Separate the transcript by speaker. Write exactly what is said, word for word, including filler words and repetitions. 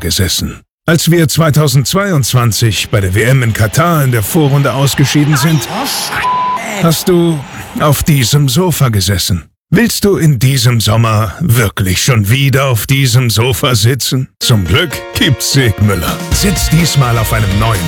Speaker 1: gesessen. Als wir zweitausendzweiundzwanzig bei der W M in Katar in der Vorrunde ausgeschieden sind, hast du auf diesem Sofa gesessen. Willst du in diesem Sommer wirklich schon wieder auf diesem Sofa sitzen? Zum Glück gibt's Sigmüller. Sitz diesmal auf einem neuen